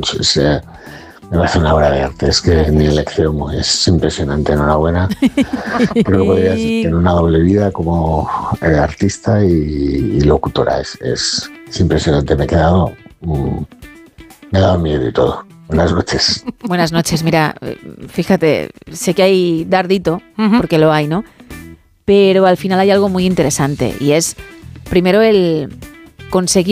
me parece una obra de arte, es que ni elección, es impresionante, enhorabuena. Creo que podrías tener una doble vida como artista y locutora, es impresionante, me he quedado, me ha dado miedo y todo. Buenas noches. Buenas noches, mira, fíjate, sé que hay dardito, porque lo hay, ¿no? Pero al final hay algo muy interesante y es, primero, el conseguir